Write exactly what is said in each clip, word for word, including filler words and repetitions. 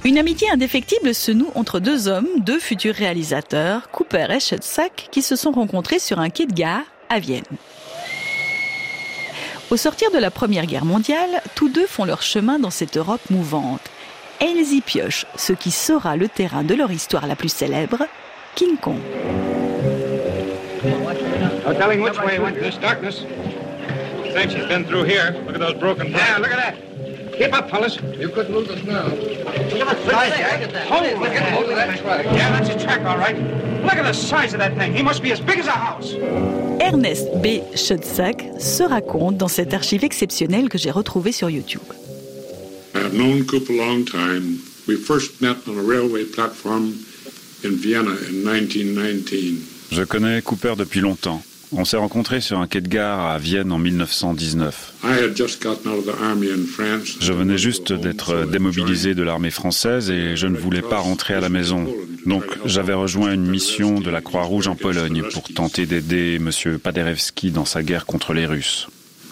Une amitié indéfectible se noue entre deux hommes, deux futurs réalisateurs, Cooper et Schoedsack, qui se sont rencontrés sur un quai de gare à Vienne. Au sortir de la Première Guerre mondiale, tous deux font leur chemin dans cette Europe mouvante. Et ils y piochent ce qui sera le terrain de leur histoire la plus célèbre, King Kong. No telling which way went this darkness. Looks like she's been through here. Look at those broken bars. Yeah, look at that. Keep up, fellas. You couldn't lose us now. Look at the size of that. Hold, look at hold of that track. Yeah, that's a track, all right. Look at the size of that thing. He must be as big as a house. Ernest B. Schoedsack se raconte dans cette archive exceptionnelle que j'ai retrouvée sur YouTube. I have known Coop a long time. We first met on a railway platform in Vienna in nineteen nineteen. Je connais Cooper depuis longtemps. On s'est rencontrés sur un quai de gare à Vienne en mille neuf cent dix-neuf. Je venais juste d'être démobilisé de l'armée française et je ne voulais pas rentrer à la maison. Donc j'avais rejoint une mission de la Croix-Rouge en Pologne pour tenter d'aider M. Paderewski dans sa guerre contre les Russes.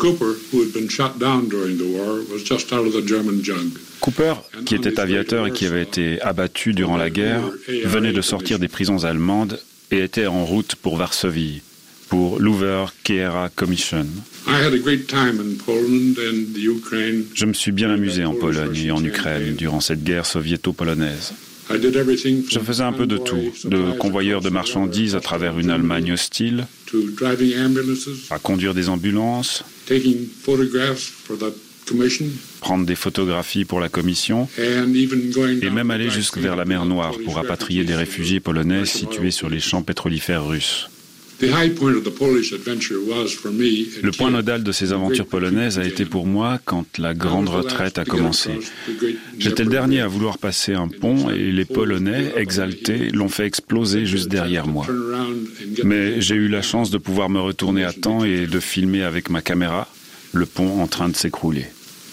Cooper, qui était aviateur et qui avait été abattu durant la guerre, venait de sortir des prisons allemandes et était en route pour Varsovie, pour l'Over-Kiera Commission. Je me suis bien amusé en Pologne et en Ukraine durant cette guerre soviéto-polonaise. Je faisais un peu de tout, de convoyeur de marchandises à travers une Allemagne hostile, à conduire des ambulances, prendre des photographies pour la commission, et même aller jusque vers la mer Noire pour rapatrier des réfugiés polonais situés sur les champs pétrolifères russes. Le point nodal de ces aventures polonaises a été pour moi quand la grande retraite a commencé. J'étais le dernier à vouloir passer un pont et les Polonais, exaltés, l'ont fait exploser juste derrière moi. Mais j'ai eu la chance de pouvoir me retourner à temps et de filmer avec ma caméra le pont en train de s'écrouler.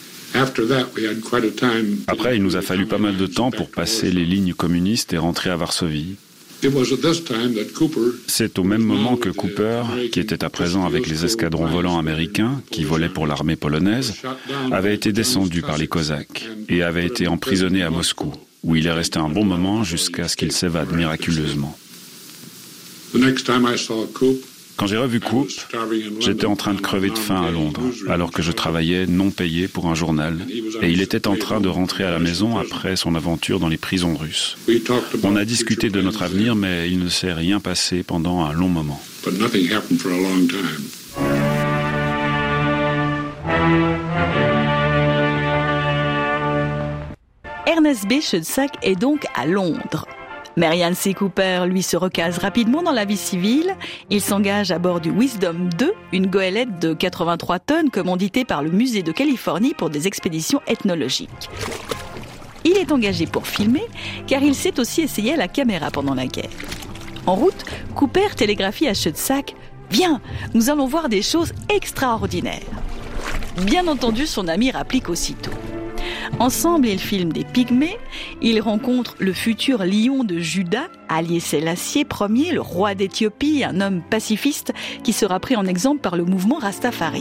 Après, il nous a fallu pas mal de temps pour passer les lignes communistes et rentrer à Varsovie. C'est au même moment que Cooper, qui était à présent avec les escadrons volants américains, qui volaient pour l'armée polonaise, avait été descendu par les Cosaques et avait été emprisonné à Moscou, où il est resté un bon moment jusqu'à ce qu'il s'évade miraculeusement. Quand j'ai revu Coop, j'étais en train de crever de faim à Londres, alors que je travaillais non payé pour un journal, et il était en train de rentrer à la maison après son aventure dans les prisons russes. On a discuté de notre avenir, mais il ne s'est rien passé pendant un long moment. Ernest B. Schoedsack est donc à Londres. Marianne C. Cooper, lui, se recase rapidement dans la vie civile. Il s'engage à bord du Wisdom deux, une goélette de quatre-vingt-trois tonnes commanditée par le Musée de Californie pour des expéditions ethnologiques. Il est engagé pour filmer, car il s'est aussi essayé à la caméra pendant la guerre. En route, Cooper télégraphie à Schoedsack « Viens, nous allons voir des choses extraordinaires ». Bien entendu, son ami rapplique aussitôt. Ensemble, ils filment des pygmées, ils rencontrent le futur lion de Juda, Haïlé Sélassié Ier, le roi d'Éthiopie, un homme pacifiste qui sera pris en exemple par le mouvement Rastafari.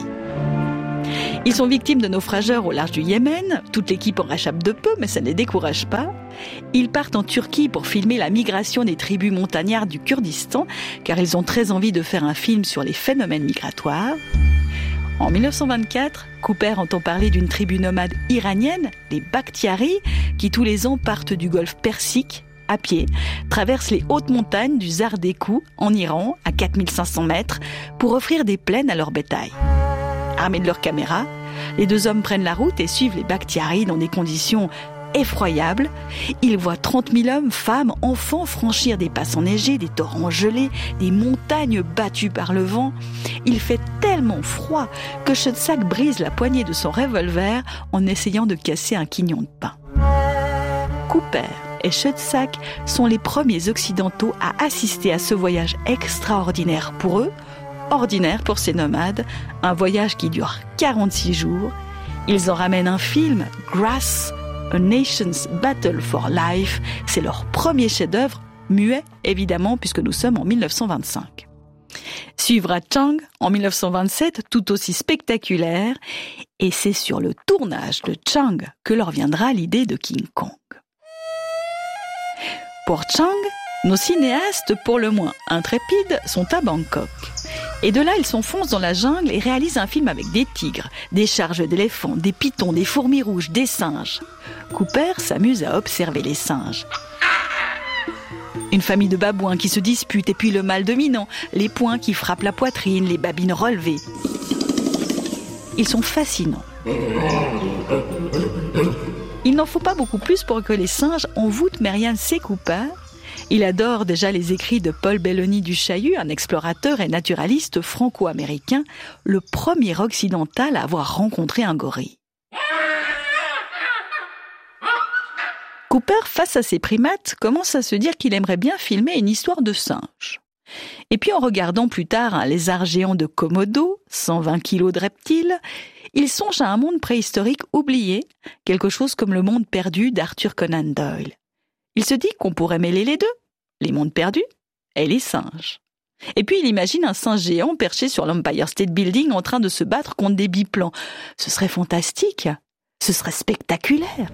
Ils sont victimes de naufrageurs au large du Yémen, toute l'équipe en réchappe de peu, mais ça ne les décourage pas. Ils partent en Turquie pour filmer la migration des tribus montagnardes du Kurdistan, car ils ont très envie de faire un film sur les phénomènes migratoires. En mille neuf cent vingt-quatre, Cooper entend parler d'une tribu nomade iranienne, les Bakhtiari, qui tous les ans partent du golfe Persique, à pied, traversent les hautes montagnes du Zardekou, en Iran, à quatre mille cinq cents mètres, pour offrir des plaines à leur bétail. Armés de leurs caméras, les deux hommes prennent la route et suivent les Bakhtiari dans des conditions effroyables. Ils voient trente mille hommes, femmes, enfants franchir des passes enneigées, des torrents gelés, des montagnes battues par le vent. Il fait tellement froid que Schoedsack brise la poignée de son revolver en essayant de casser un quignon de pain. Cooper et Schoedsack sont les premiers occidentaux à assister à ce voyage extraordinaire pour eux, ordinaire pour ces nomades, un voyage qui dure quarante-six jours. Ils en ramènent un film, Grass, A Nation's Battle for Life. C'est leur premier chef-d'œuvre, muet évidemment, puisque nous sommes en mille neuf cent vingt-cinq. Suivra Chang en mille neuf cent vingt-sept, tout aussi spectaculaire, et c'est sur le tournage de Chang que leur viendra l'idée de King Kong. Pour Chang, nos cinéastes, pour le moins intrépides, sont à Bangkok. Et de là, ils s'enfoncent dans la jungle et réalisent un film avec des tigres, des charges d'éléphants, des pythons, des fourmis rouges, des singes. Cooper s'amuse à observer les singes. Une famille de babouins qui se disputent et puis le mâle dominant, les poings qui frappent la poitrine, les babines relevées. Ils sont fascinants. Il n'en faut pas beaucoup plus pour que les singes envoûtent Merian C. Cooper. Il adore déjà les écrits de Paul Belloni du Chaillu, un explorateur et naturaliste franco-américain, le premier occidental à avoir rencontré un gorille. Cooper, face à ces primates, commence à se dire qu'il aimerait bien filmer une histoire de singe. Et puis en regardant plus tard un lézard géant de Komodo, cent vingt kilos de reptile, il songe à un monde préhistorique oublié, quelque chose comme le monde perdu d'Arthur Conan Doyle. Il se dit qu'on pourrait mêler les deux, les mondes perdus et les singes. Et puis il imagine un singe géant perché sur l'Empire State Building en train de se battre contre des biplans. Ce serait fantastique, ce serait spectaculaire.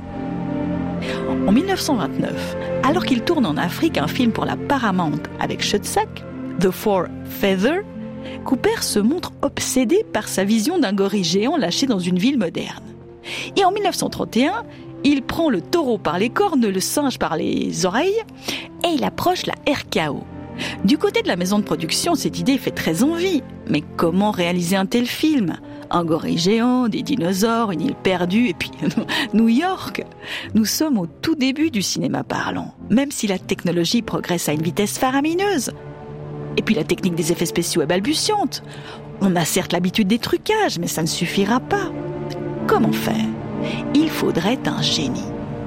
En dix-neuf cent vingt-neuf, alors qu'il tourne en Afrique un film pour la Paramount avec Schoedsack, The Four Feathers, Cooper se montre obsédé par sa vision d'un gorille géant lâché dans une ville moderne. Et en dix-neuf cent trente et un, il prend le taureau par les cornes, le singe par les oreilles, et il approche la R K O. Du côté de la maison de production, cette idée fait très envie. Mais comment réaliser un tel film ? Un gorille géant, des dinosaures, une île perdue, et puis New York. Nous sommes au tout début du cinéma parlant, même si la technologie progresse à une vitesse faramineuse. Et puis la technique des effets spéciaux est balbutiante. On a certes l'habitude des trucages, mais ça ne suffira pas. Comment faire ? Il faudrait un génie.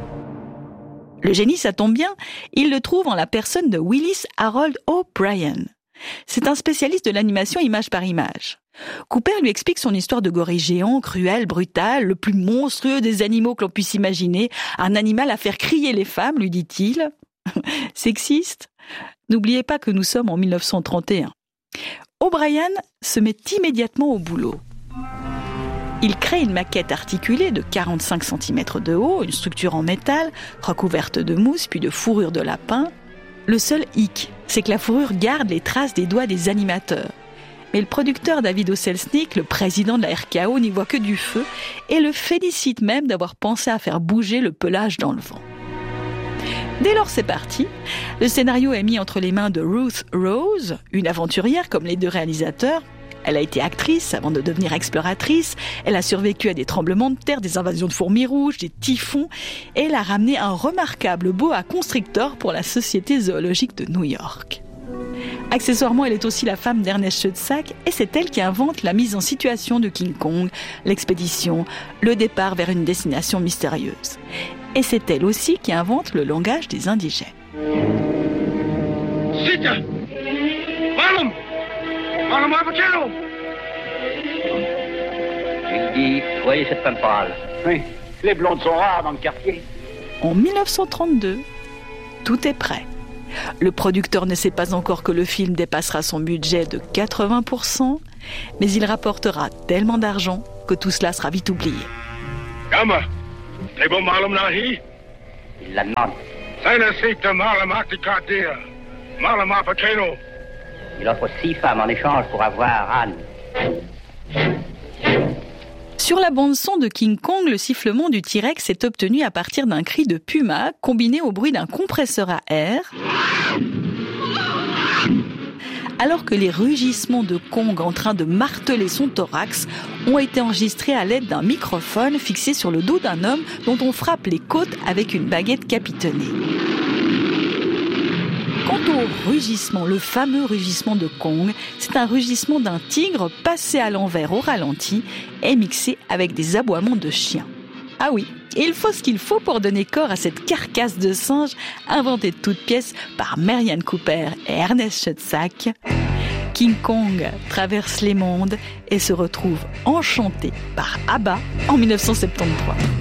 Le génie, ça tombe bien, il le trouve en la personne de Willis Harold O'Brien. C'est un spécialiste de l'animation image par image. Cooper lui explique son histoire de gorille géant, cruel, brutal, le plus monstrueux des animaux que l'on puisse imaginer, un animal à faire crier les femmes, lui dit-il. Sexiste ? N'oubliez pas que nous sommes en dix-neuf cent trente et un. O'Brien se met immédiatement au boulot. Il crée une maquette articulée de quarante-cinq centimètres de haut, une structure en métal, recouverte de mousse puis de fourrure de lapin. Le seul hic, c'est que la fourrure garde les traces des doigts des animateurs. Mais le producteur David O. Selznick, le président de la R K O, n'y voit que du feu et le félicite même d'avoir pensé à faire bouger le pelage dans le vent. Dès lors, c'est parti. Le scénario est mis entre les mains de Ruth Rose, une aventurière comme les deux réalisateurs. Elle a été actrice avant de devenir exploratrice. Elle a survécu à des tremblements de terre, des invasions de fourmis rouges, des typhons. Et elle a ramené un remarquable boa constrictor pour la Société zoologique de New York. Accessoirement, elle est aussi la femme d'Ernest Schoedsack et c'est elle qui invente la mise en situation de King Kong, l'expédition, le départ vers une destination mystérieuse. Et c'est elle aussi qui invente le langage des indigènes. Sita! Marlon! Marlon Apocano! Il dit, voyez cette femme pâle. Oui, les blondes sont rares dans le quartier. En dix-neuf cent trente-deux, tout est prêt. Le producteur ne sait pas encore que le film dépassera son budget de quatre-vingts pour cent, mais il rapportera tellement d'argent que tout cela sera vite oublié. Gamma, c'est bon Marlon Nahi? Il la demande. Sita Marlon Acticadia, Marlon Apocano. Il offre six femmes en échange pour avoir Anne. Sur la bande-son de King Kong, le sifflement du T-Rex est obtenu à partir d'un cri de puma combiné au bruit d'un compresseur à air, alors que les rugissements de Kong en train de marteler son thorax ont été enregistrés à l'aide d'un microphone fixé sur le dos d'un homme dont on frappe les côtes avec une baguette capitonnée. Quant au rugissement, le fameux rugissement de Kong, c'est un rugissement d'un tigre passé à l'envers au ralenti et mixé avec des aboiements de chiens. Ah oui, il faut ce qu'il faut pour donner corps à cette carcasse de singe inventée de toutes pièces par Merian Cooper et Ernest Schoedsack. King Kong traverse les mondes et se retrouve enchanté par ABBA en dix-neuf cent soixante-treize.